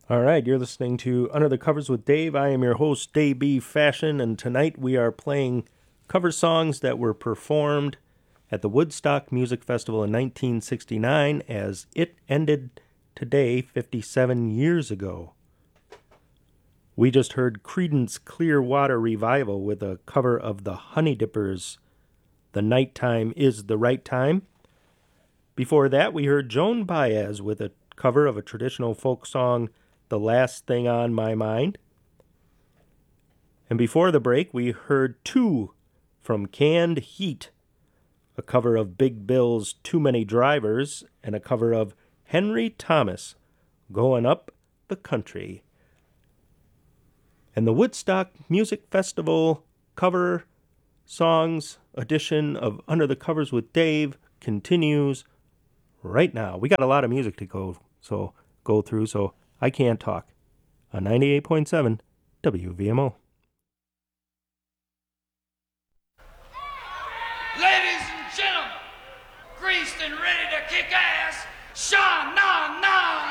All right, you're listening to Under the Covers with Dave. I am your host, Dave B. Fashion, and tonight we are playing cover songs that were performed at the Woodstock Music Festival in 1969 as it ended today, 57 years ago. We just heard Creedence Clearwater Revival with a cover of the Honey Dippers, The Nighttime is the Right Time. Before that, we heard Joan Baez with a cover of a traditional folk song, The Last Thing on My Mind. And before the break, we heard Two from Canned Heat, a cover of Big Bill's Too Many Drivers, and a cover of Henry Thomas, Going Up the Country. And the Woodstock Music Festival cover songs edition of Under the Covers with Dave continues right now. We got a lot of music to go through, so I can't talk. On 98.7 WVMO. Ladies and gentlemen, greased and ready to kick ass, Sha Na Na!